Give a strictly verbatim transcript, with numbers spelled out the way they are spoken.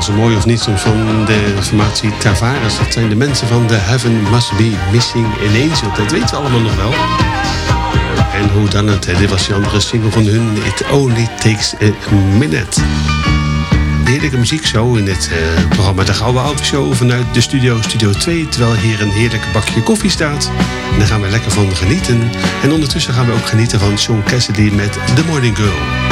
ze mooi of niet soms van de formatie Tavares. Dat zijn de mensen van The Heaven Must Be Missing an Angel. Dat weten we allemaal nog wel. En hoe dan het, dit was die andere single van hun. It Only Takes a Minute. De heerlijke muziekshow in het uh, programma De Gouden Oude Show vanuit de studio, Studio twee. Terwijl hier een heerlijk bakje koffie staat. En daar gaan we lekker van genieten. En ondertussen gaan we ook genieten van Sean Cassidy met The Morning Girl.